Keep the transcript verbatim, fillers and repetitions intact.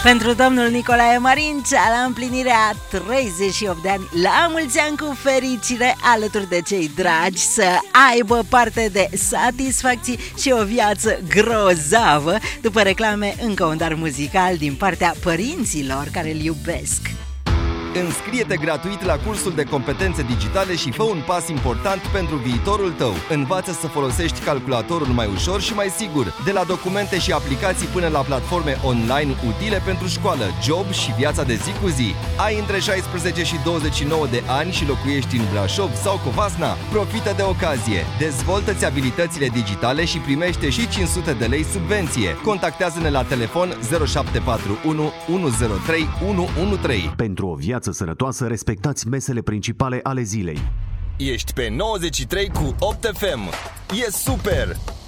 Pentru domnul Nicolae Marincea, la împlinirea treizeci și opt de ani, la mulți ani cu fericire alături de cei dragi, să aibă parte de satisfacții și o viață grozavă. După reclame, încă un dar muzical din partea părinților care îl iubesc. Înscrie-te gratuit la cursul de competențe digitale și fă un pas important pentru viitorul tău. Învață să folosești calculatorul mai ușor și mai sigur, de la documente și aplicații până la platforme online utile pentru școală, job și viața de zi cu zi. Ai între șaisprezece și douăzeci și nouă de ani și locuiești în Brașov sau Covasna? Profită de ocazie! Dezvoltă-ți abilitățile digitale și primește și cinci sute de lei subvenție. Contactează-ne la telefon zero șapte patru unu unu zero trei unu unu trei. Pentru o viață sănătoasă, respectați mesele principale ale zilei. Ești pe nouăzeci și trei cu opt F M. E super!